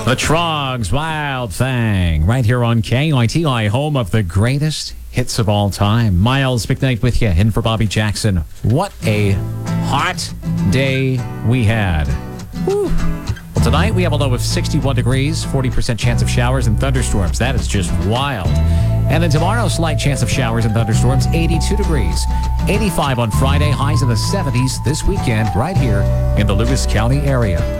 The Trogs, Wild Thing, right here on KITI, home of the greatest hits of all time. Miles McKnight with you, in for Bobby Jackson. What a hot day we had. Whew. Well, tonight we have a low of 61 degrees, 40% chance of showers and thunderstorms. That is just wild. And then tomorrow, slight chance of showers and thunderstorms, 82 degrees. 85 on Friday, highs in the 70s this weekend right here in the Lewis County area.